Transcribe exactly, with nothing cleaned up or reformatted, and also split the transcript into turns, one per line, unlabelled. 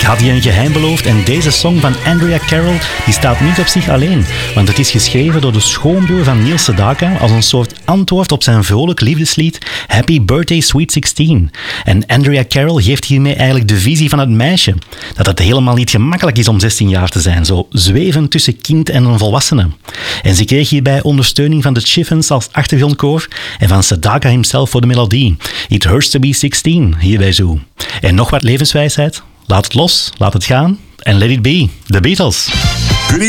Ik had je een geheim beloofd en deze song van Andrea Carroll die staat niet op zich alleen, want het is geschreven door de schoonbroer van Neil Sedaka als een soort antwoord op zijn vrolijk liefdeslied Happy Birthday Sweet sixteen. En Andrea Carroll geeft hiermee eigenlijk de visie van het meisje, dat het helemaal niet gemakkelijk is om zestien jaar te zijn, zo zweven tussen kind en een volwassene. En ze kreeg hierbij ondersteuning van de Chiffons als achtergrondkoor en van Sedaka himself voor de melodie. It hurts to be sixteen, hier bij Zoo. En nog wat levenswijsheid. Laat het los, laat het gaan en let it be. The Beatles.